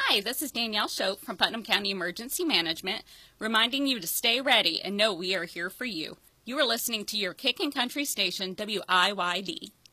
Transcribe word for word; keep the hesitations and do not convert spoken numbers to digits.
Hi, this is Danielle Shope from Putnam County Emergency Management, reminding you to stay ready and know we are here for you. You are listening to your Kickin' Country station, W I Y D.